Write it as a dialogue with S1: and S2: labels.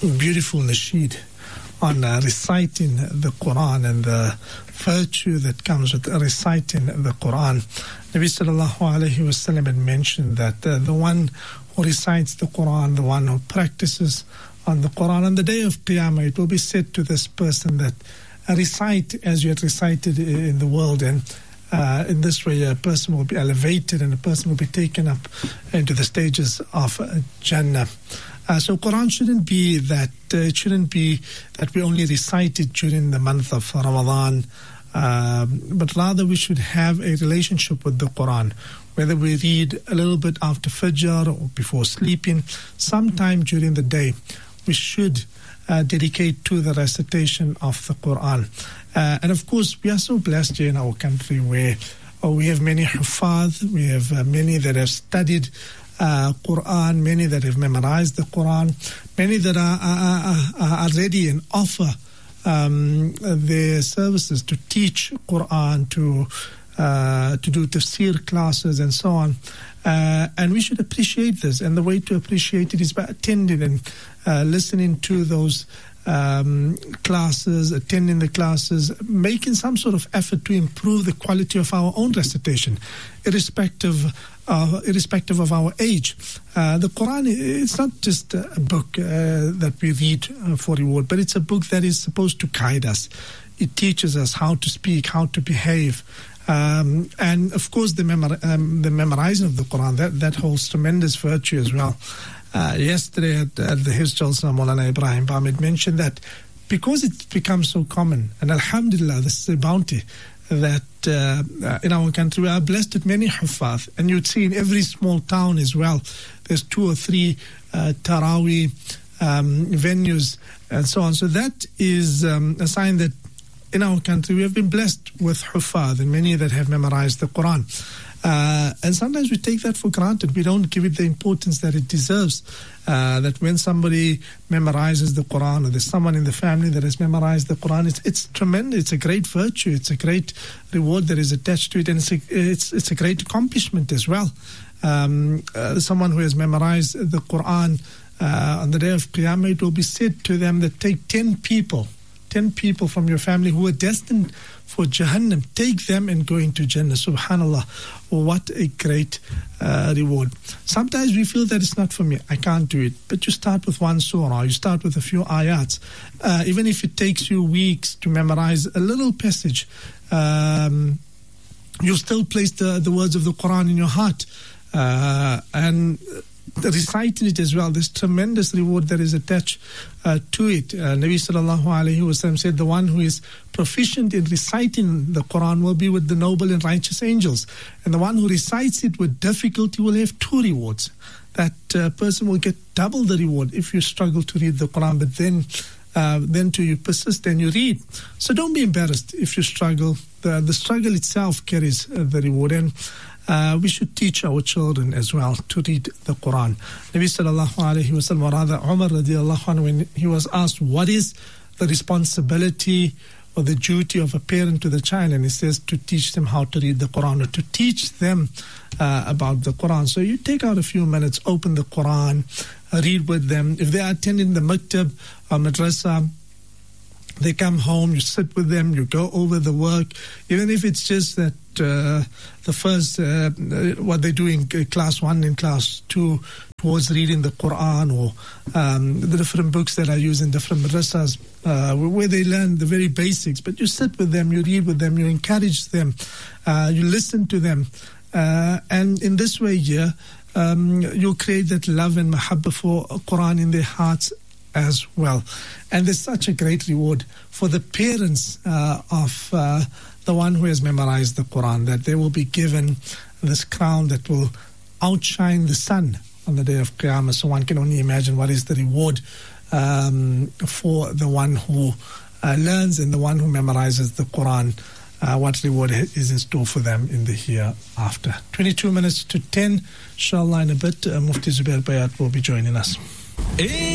S1: beautiful nasheed on reciting the Quran and the virtue that comes with reciting the Quran. Nabi sallallahu alayhi wasallam had mentioned that the one who recites the Quran, the one who practices on the Quran, on the day of Qiyamah, it will be said to this person that recite as you had recited in the world, and in this way a person will be elevated and a person will be taken up into the stages of Jannah. So Quran shouldn't be that it shouldn't be that we only recite it during the month of Ramadan, but rather we should have a relationship with the Quran, whether we read a little bit after Fajr or before sleeping, sometime during the day. We should dedicate to the recitation of the Quran. And of course, we are so blessed here in our country where we have many hufaz, we have many that have studied Quran, many that have memorized the Quran, many that are ready and offer their services to teach Quran, to do tafsir classes and so on. And we should appreciate this. And the way to appreciate it is by attending and listening to those classes, attending the classes, making some sort of effort to improve the quality of our own recitation, irrespective of our age. The Quran, it's not just a book that we read for reward, but it's a book that is supposed to guide us. It teaches us how to speak, how to behave. And of course, the memorizing of the Quran, that holds tremendous virtue as well. Yesterday at the His Jalsa, Maulana Ibrahim Bamid mentioned that because it's become so common, and alhamdulillah, this is a bounty that in our country we are blessed with many hufaz, and you'd see in every small town as well, there's 2 or 3 Taraweeh venues and so on. So that is a sign that in our country we have been blessed with hufaz and many that have memorized the Quran. And sometimes we take that for granted. We don't give it the importance that it deserves. That when somebody memorizes the Quran, or there's someone in the family that has memorized the Quran, it's tremendous. It's a great virtue. It's a great reward that is attached to it, and it's a great accomplishment as well. Someone who has memorized the Quran on the day of Qiyamah, it will be said to them that take 10 people from your family who are destined for Jahannam, take them and go into Jannah. Subhanallah, what a great reward. Sometimes we feel that it's not for me, I can't do it. But you start with one surah, you start with a few ayats. Even if it takes you weeks to memorize a little passage, you still place the words of the Quran in your heart. And reciting it as well, there's tremendous reward that is attached to it. Nabi sallallahu alayhi wasallam said the one who is proficient in reciting the Quran will be with the noble and righteous angels, and the one who recites it with difficulty will have 2 rewards. That person will get double the reward if you struggle to read the Quran, but then too you persist and you read. So don't be embarrassed if you struggle. The struggle itself carries the reward, and we should teach our children as well to read the Quran. Nabi sallallahu alayhi wa sallam, or rather Umar radiallahu anhu, when he was asked what is the responsibility or the duty of a parent to the child, and he says to teach them how to read the Quran, or to teach them about the Quran. So you take out a few minutes, open the Quran, read with them. If they are attending the maktab or madrasa, they come home, you sit with them, you go over the work, even if it's just that the first, what they do in class 1 and class 2 towards reading the Quran, or the different books that are used in different madrasas, where they learn the very basics. But you sit with them, you read with them, you encourage them, you listen to them. And in this way here, you'll create that love and mahabbah for Quran in their hearts as well. And there's such a great reward for the parents of the one who has memorized the Quran, that they will be given this crown that will outshine the sun on the day of Qiyamah. So one can only imagine what is the reward for the one who learns and the one who memorizes the Quran. What reward is in store for them in the hereafter. 22 minutes to 10, inshallah, in a bit, Mufti Zubair Bayat will be joining us.